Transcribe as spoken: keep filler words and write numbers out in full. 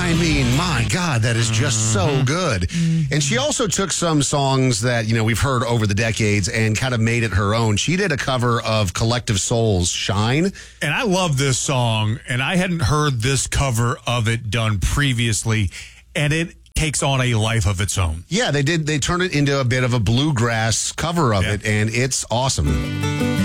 I mean, my God, that is just so good. And she also took some songs that, you know, we've heard over the decades and kind of made it her own. She did a cover of Collective Soul's Shine. And I love this song, and I hadn't heard this cover of it done previously, and it takes on a life of its own. Yeah, they did. They turned it into a bit of a bluegrass cover of Yeah. it, and it's awesome.